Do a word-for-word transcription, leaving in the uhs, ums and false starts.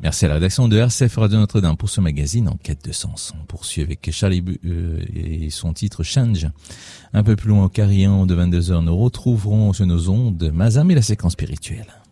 Merci à la rédaction de R C F Radio Notre-Dame pour ce magazine en quête de sens. On poursuit avec Charlie Bu euh, et son titre Change. Un peu plus loin au carillon de vingt-deux heures, nous retrouverons sur nos ondes Mazam et la séquence spirituelle.